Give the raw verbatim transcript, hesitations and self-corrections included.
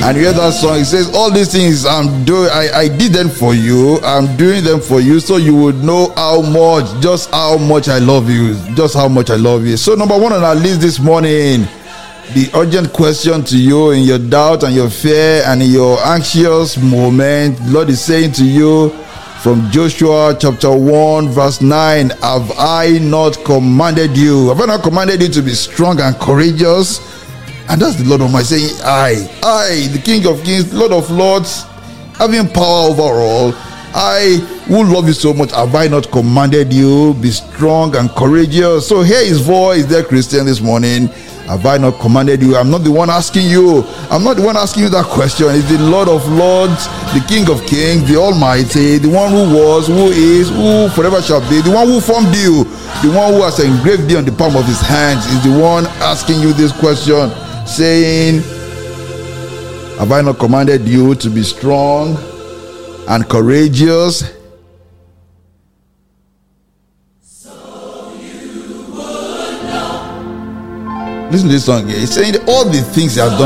And you hear that song, it says, all these things I'm doing, I, I did them for you, I'm doing them for you, so you would know how much, just how much I love you, just how much I love you. So number one on our list this morning, the urgent question to you in your doubt and your fear and in your anxious moment, the Lord is saying to you from Joshua chapter one verse nine, have I not commanded you? Have I not commanded you to be strong and courageous? And that's the Lord of my saying, I, I, the King of Kings, Lord of Lords, having power over all, I who love you so much, have I not commanded you? Be strong and courageous. So hear his voice, dear Christian, this morning. Have I not commanded you? I'm not the one asking you. I'm not the one asking you that question. It's the Lord of Lords, the King of Kings, the Almighty, the one who was, who is, who forever shall be, the one who formed you, the one who has engraved you on the palm of his hands, is the one asking you this question, saying, have I not commanded you to be strong and courageous? Listen to this song here. It's saying all the things he has done